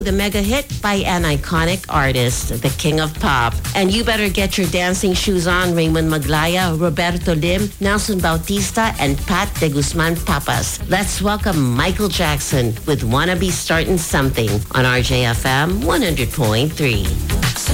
the mega hit by an iconic artist, the king of pop. And you better get your dancing shoes on, Raymond Maglaya, Roberto Lim, Nelson Bautista, and Pat de Guzman Papas. Let's welcome Michael Jackson with Wanna Be Startin' Something on RJFM 100.3.